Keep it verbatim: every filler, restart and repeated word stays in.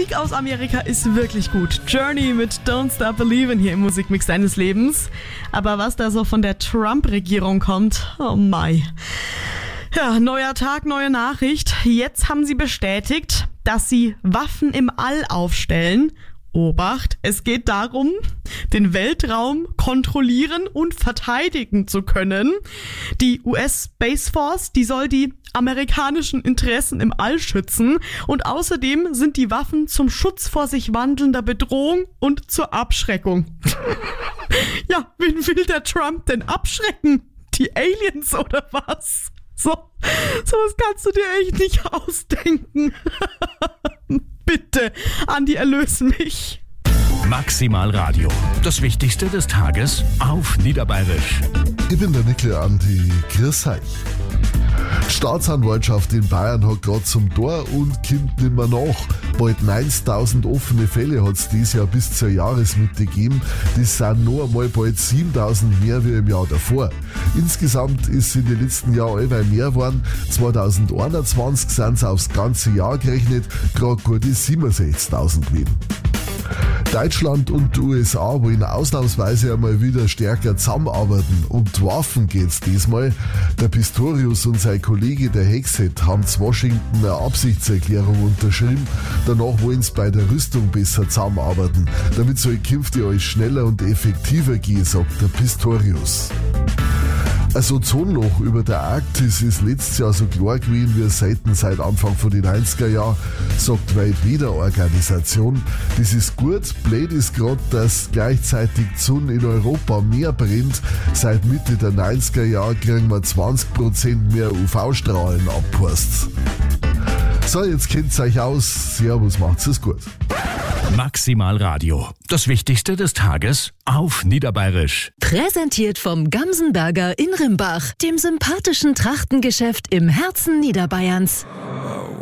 Musik aus Amerika ist wirklich gut. Journey mit Don't Stop Believin' hier im Musikmix deines Lebens. Aber was da so von der Trump-Regierung kommt, oh mein. Ja, neuer Tag, neue Nachricht. Jetzt haben sie bestätigt, dass sie Waffen im All aufstellen. Obacht, es geht darum, den Weltraum kontrollieren und verteidigen zu können. Die U S Space Force, die soll die amerikanischen Interessen im All schützen und außerdem sind die Waffen zum Schutz vor sich wandelnder Bedrohung und zur Abschreckung. Ja, wen will der Trump denn abschrecken? Die Aliens oder was? So, sowas kannst du dir echt nicht ausdenken. Bitte, Andi, erlöse mich. Maximal Radio. Das Wichtigste des Tages auf Niederbayerisch. Ich bin der Nickel Andi. Grüß euch. Die Staatsanwaltschaft in Bayern hat gerade zum Tor und kommt nimmer nach. Bald neuntausend offene Fälle hat es dieses Jahr bis zur Jahresmitte gegeben. Das sind noch einmal bald siebentausend mehr wie im Jahr davor. Insgesamt ist es in den letzten Jahren allweil mehr geworden. zwanzig einundzwanzig sind es aufs ganze Jahr gerechnet gerade gute siebenundsechzigtausend gewesen. Deutschland und die U S A wollen ausnahmsweise einmal wieder stärker zusammenarbeiten. Um die Waffen geht's diesmal. Der Pistorius und sein Kollege der Hexet haben zu Washington eine Absichtserklärung unterschrieben. Danach wollen sie bei der Rüstung besser zusammenarbeiten. Damit soll künftig alles schneller und effektiver gehen, sagt der Pistorius. Ein Ozonloch über der Arktis ist letztes Jahr so klar gewesen wie selten seit Anfang von den neunziger Jahren, sagt die Weltwetterorganisation. Das ist gut, blöd ist gerade, dass gleichzeitig die Sonne in Europa mehr brennt. Seit Mitte der neunziger Jahre kriegen wir zwanzig Prozent mehr U V-Strahlen abgepasst. So, jetzt kennt's euch aus. Servus, macht's es gut. Maximal Radio. Das Wichtigste des Tages auf Niederbayerisch. Präsentiert vom Gamsenberger in Rimbach, dem sympathischen Trachtengeschäft im Herzen Niederbayerns.